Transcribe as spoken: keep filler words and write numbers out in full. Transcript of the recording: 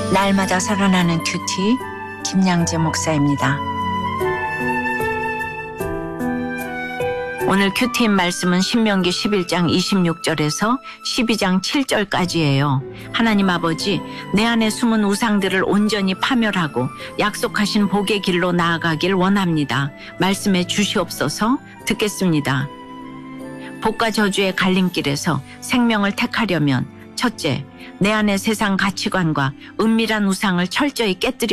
날마다 살아나는 큐티 김양재 목사입니다. 오늘 큐티인 말씀은 신명기 십일 장 이십육 절에서 십이 장 칠 절까지예요. 하나님 아버지, 내 안에 숨은 우상들을 온전히 파멸하고 약속하신 복의 길로 나아가길 원합니다. 말씀해 주시옵소서. 듣겠습니다. 복과 저주의 갈림길에서 생명을 택하려면 첫째, 내 안의 세상 가치관과 은밀한 우상을 철저히 깨뜨려